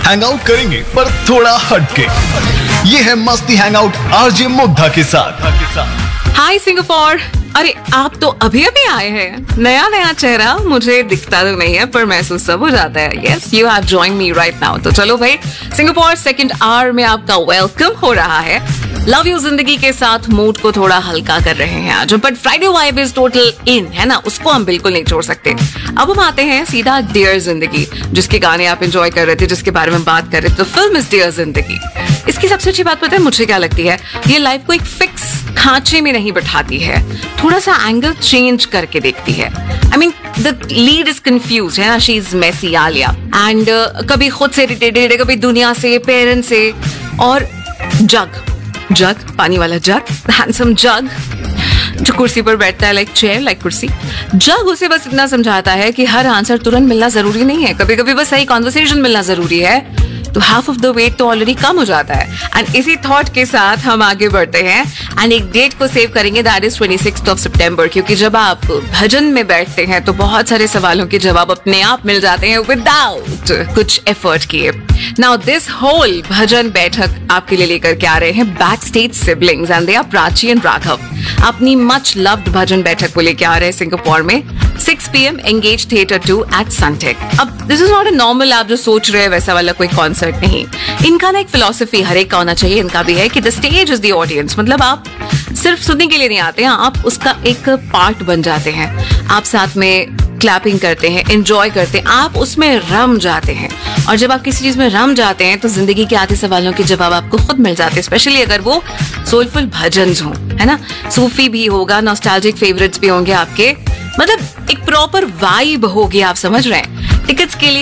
Hang out करेंगे पर थोड़ा हटके। ये है मस्ती हैंग आउट आरजे मुग्धा के साथ। हाय सिंगापुर। अरे आप तो अभी अभी आए हैं, नया नया चेहरा मुझे दिखता तो नहीं है पर महसूस सब हो जाता है। Yes, you have join me right now. तो चलो भाई, सिंगापुर सेकंड आवर में आपका वेलकम हो रहा है। लव यू जिंदगी के साथ मूड को थोड़ा हल्का कर रहे हैं आज, but Friday vibe is total इन, है ना, उसको हम बिल्कुल नहीं छोड़ सकते। अब हम आते हैं सीधा डियर जिंदगी, जिसके गाने आप एंजॉय कर रहे थे, जिसके बारे में बात कर रहे थे। तो फिल्म इज डियर जिंदगी। इसकी सबसे अच्छी बात पता है मुझे क्या लगती है? ये लाइफ को एक फिक्स खांचे में नहीं बैठाती है, थोड़ा सा एंगल चेंज करके देखती है। I mean the lead is confuse, है ना, she is Messi Alia, and कभी खुद से इरिटेटेड है, कभी दुनिया से, पेरेंट्स से, और जग पानी वाला जग, हैंडसम जग जो कुर्सी पर बैठता है, लाइक चेयर, लाइक कुर्सी। जग उसे बस इतना समझाता है कि हर आंसर तुरंत मिलना जरूरी नहीं है, कभी कभी बस सही कॉन्वर्सेशन मिलना जरूरी है, तो हाफ ऑफ द वेट तो ऑलरेडी कम हो जाता है। एंड इसी थॉट के साथ हम आगे बढ़ते हैं एंड एक डेट को सेव करेंगे, दैट इज 26 सितंबर, क्योंकि जब आप भजन में बैठते हैं तो बहुत सारे सवालों के जवाब अपने आप मिल जाते हैं विदाउट कुछ एफर्ट किए। नाउ दिस होल भजन बैठक आपके लिए लेकर के आ रहे हैं back stage siblings and they are Prachi and Raghav. अपनी मच लव्ड भजन बैठक को लेकर आ रहे हैं सिंगापुर में 6 PM engage theatre 2 eight Sunteck. अब this is not a normal आप जो सोच रहे हैं वैसा वाला कोई कॉन्सर्ट नहीं। इनका ना एक फिलॉसफी हर एक का होना चाहिए, इनका भी है कि the stage is the audience. मतलब आप सिर्फ सुनने के लिए नहीं आते हैं, आप उसका एक पार्ट बन जाते हैं। आप साथ में क्लैपिंग करते हैं, एंजॉय करते हैं, आप उसमें रम जाते हैं। और जब आप किसी चीज में रम जाते हैं तो जिंदगी के आधे सवालों के जवाब आपको खुद मिल जाते हैं, स्पेशली अगर वो सोलफुल भजन हो, है ना। सूफी भी होगा, नॉस्टैल्जिक फेवरेट्स भी होंगे आपके, मतलब एक प्रॉपर वाइब होगी, आप समझ रहे हैं। टिकट्स के लिए